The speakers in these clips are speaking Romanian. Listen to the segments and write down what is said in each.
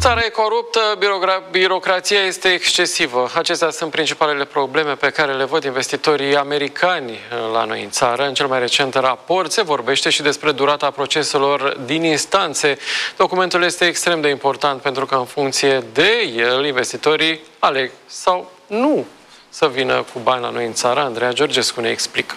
Țara e coruptă, birocrația este excesivă. Acestea sunt principalele probleme pe care le văd investitorii americani la noi în țară. În cel mai recent raport se vorbește și despre durata proceselor din instanțe. Documentul este extrem de important pentru că în funcție de el, investitorii aleg sau nu să vină cu bani la noi în țară. Andreea Georgescu ne explică.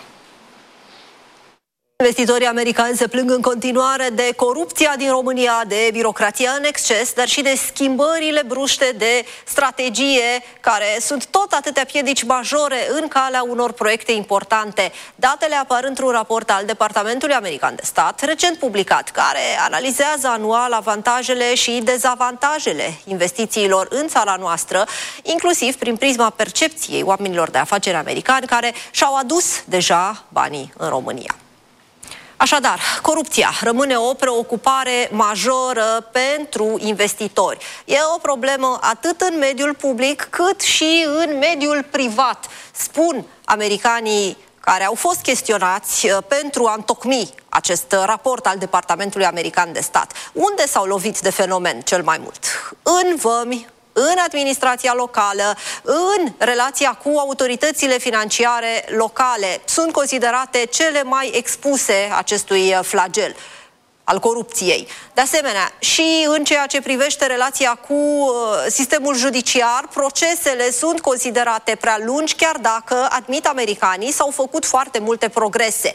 Investitorii americani se plâng în continuare de corupția din România, de birocrația în exces, dar și de schimbările bruște de strategie, care sunt tot atâtea piedici majore în calea unor proiecte importante. Datele apar într-un raport al Departamentului American de Stat, recent publicat, care analizează anual avantajele și dezavantajele investițiilor în țara noastră, inclusiv prin prisma percepției oamenilor de afaceri americani care și-au adus deja banii în România. Așadar, corupția rămâne o preocupare majoră pentru investitori. E o problemă atât în mediul public cât și în mediul privat, spun americanii care au fost chestionați pentru a întocmi acest raport al Departamentului American de Stat. Unde s-au lovit de fenomen cel mai mult? În vămi, în administrația locală, în relația cu autoritățile financiare locale, sunt considerate cele mai expuse acestui flagel al corupției. De asemenea, și în ceea ce privește relația cu sistemul judiciar, procesele sunt considerate prea lungi, chiar dacă, admit americanii, s-au făcut foarte multe progrese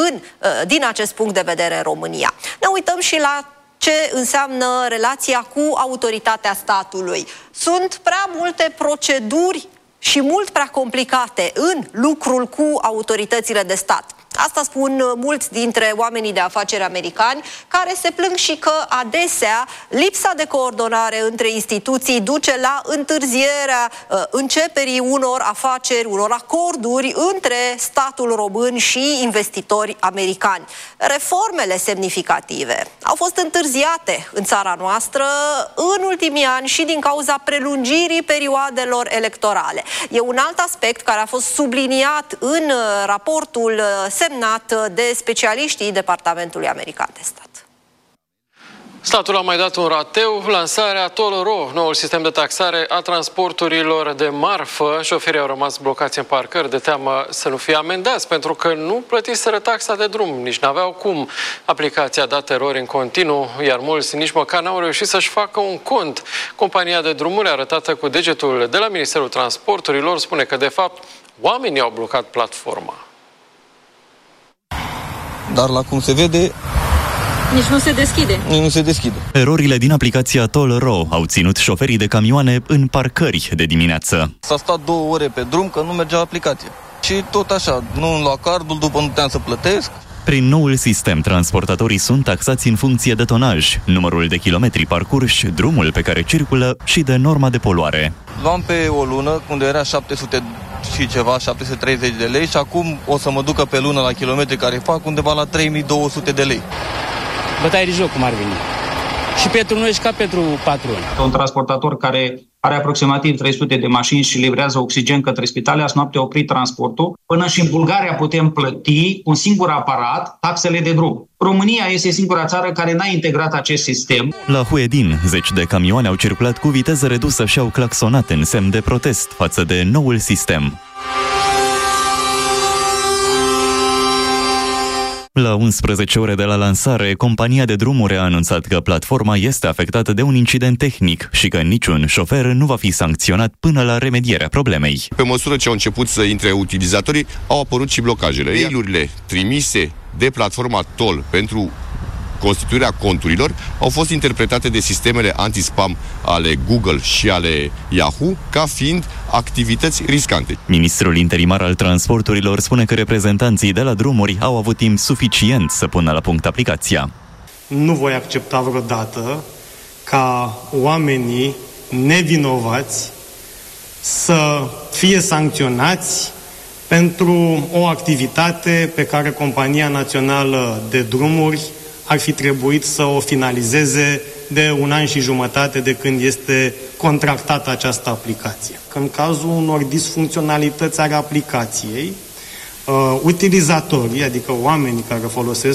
din acest punct de vedere în România. Ne uităm și la ce înseamnă relația cu autoritatea statului. Sunt prea multe proceduri și mult prea complicate în lucrul cu autoritățile de stat. Asta spun mulți dintre oamenii de afaceri americani, care se plâng și că adesea lipsa de coordonare între instituții duce la întârzierea începerii unor afaceri, unor acorduri între statul român și investitori americani. Reformele semnificative au fost întârziate în țara noastră în ultimii ani și din cauza prelungirii perioadelor electorale. E un alt aspect care a fost subliniat în raportul semnat de specialiștii Departamentului American de Stat. Statul a mai dat un rateu, lansarea Toll-ro, noul sistem de taxare a transporturilor de marfă. Șoferii au rămas blocați în parcări de teamă să nu fie amendați pentru că nu plătiseră taxa de drum, nici n-aveau cum. Aplicația a dat erori în continuu, iar mulți nici măcar n-au reușit să-și facă un cont. Compania de drumuri, arătată cu degetul de la Ministerul Transporturilor, spune că de fapt oamenii au blocat platforma. Dar la cum se vede, nici nu se deschide. Nu se deschide. Erorile din aplicația Toll-ro au ținut șoferii de camioane în parcări de dimineață. S-a stat 2 ore pe drum că nu mergea aplicația. Și tot așa, nu îmi lua cardul, după nu puteam să plătesc. Prin noul sistem, transportatorii sunt taxați în funcție de tonaj, numărul de kilometri parcurși, drumul pe care circulă și de norma de poluare. Luam pe o lună, unde era 700 și ceva, 730 de lei și acum o să mă ducă pe lună la kilometri care fac undeva la 3200 de lei. Bătaie de joc cum ar veni. Și pentru noi și ca pentru patroni. Un transportator care are aproximativ 300 de mașini și livrează oxigen către spitale, azi noapte a oprit transportul. Până și în Bulgaria putem plăti un singur aparat taxele de drum. România este singura țară care n-a integrat acest sistem. La Huedin, 10 de camioane au circulat cu viteză redusă și au claxonat în semn de protest față de noul sistem. La 11 ore de la lansare, compania de drumuri a anunțat că platforma este afectată de un incident tehnic și că niciun șofer nu va fi sancționat până la remedierea problemei. Pe măsură ce au început să intre utilizatorii, au apărut și blocajele. E-mail-urile trimise de platforma Toll pentru constituirea conturilor au fost interpretate de sistemele anti-spam ale Google și ale Yahoo ca fiind activități riscante. Ministrul interimar al transporturilor spune că reprezentanții de la drumuri au avut timp suficient să pună la punct aplicația. Nu voi accepta vreodată ca oamenii nevinovați să fie sancționați pentru o activitate pe care Compania Națională de Drumuri ar fi trebuit să o finalizeze de 1 an și jumătate de când este contractată această aplicație. În cazul unor disfuncționalități ale aplicației, utilizatorii, adică oamenii care folosesc